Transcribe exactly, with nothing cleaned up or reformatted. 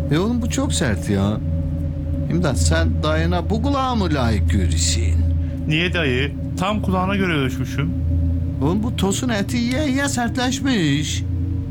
E oğlum bu çok sert ya. İmdat sen dayına bu kulağı mı layık görürsün? Niye dayı? Tam kulağına göre ölçmüşüm. Oğlum bu tosun eti yiye yiye sertleşmiş.